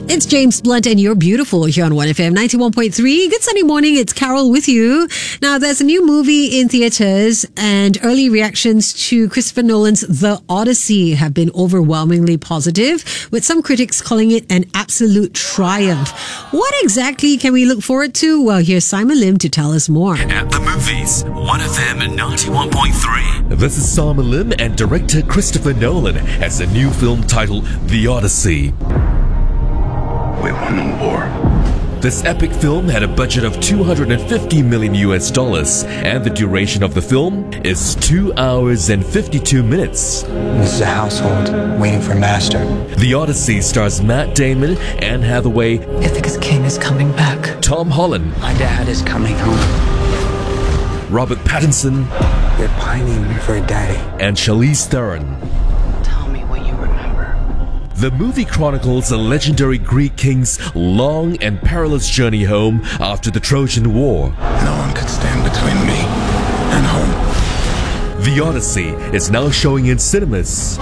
It's James Blunt and You're Beautiful here on 1FM 91.3. Good Sunday morning. It's Carol with you. Now, there's a new movie in theaters and early reactions to Christopher Nolan's The Odyssey have been overwhelmingly positive, with some critics calling it an absolute triumph. What exactly can we look forward to? Well, here's Simon Lim to tell us more. At the movies, 1FM 91.3. This is Simon Lim, and director Christopher Nolan has a new film titled The Odyssey. We won the war. This epic film had a budget of $250 million and the duration of the film is 2 hours and 52 minutes. This is a household waiting for master. The Odyssey stars Matt Damon, Anne Hathaway, Ithaca's king is coming back. Tom Holland, My dad is coming home. Robert Pattinson, We're pining for a daddy. and Charlize Theron. Tell me what you remember. The movie chronicles a legendary Greek king's long and perilous journey home after the Trojan War. No one could stand between me and home. The Odyssey is now showing in cinemas.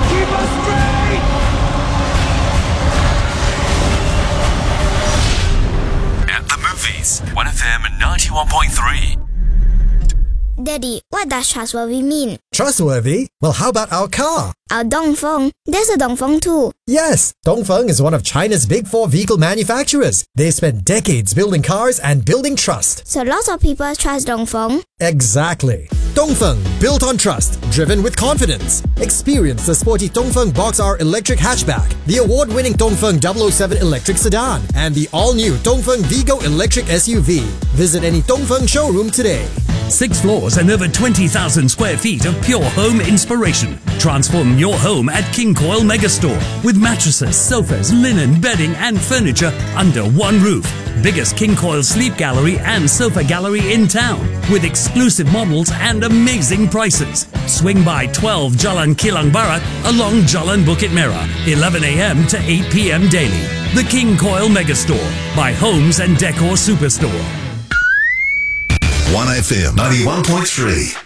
At the movies, 1FM 91.3. Daddy, what does trustworthy mean? Trustworthy? Well, how about our car? Our Dongfeng. There's a Dongfeng too. Yes, Dongfeng is one of China's big four vehicle manufacturers. They spent decades building cars and building trust. So lots of people trust Dongfeng. Exactly. Dongfeng, built on trust, driven with confidence. Experience the sporty Dongfeng Box R electric hatchback, the award-winning Dongfeng 007 electric sedan, and the all-new Dongfeng Vigo electric SUV. Visit any Dongfeng showroom today. 6 floors and over 20,000 square feet of pure home inspiration. Transform your home at King Coil Megastore with mattresses, sofas, linen, bedding and furniture under one roof. Biggest King Coil sleep gallery and sofa gallery in town with exclusive models and amazing prices. Swing by 12 Jalan Kilang Barat along Jalan Bukit Merah, 11 a.m. to 8 p.m. daily. The King Coil Megastore by Homes and Decor Superstore. 1FM 91.3.